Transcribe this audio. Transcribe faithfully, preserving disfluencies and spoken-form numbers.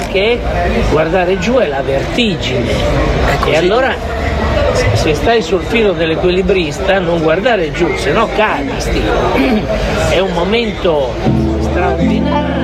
perché guardare giù è la vertigine. E allora se stai sul filo dell'equilibrista non guardare giù, se no cadi. È un momento straordinario.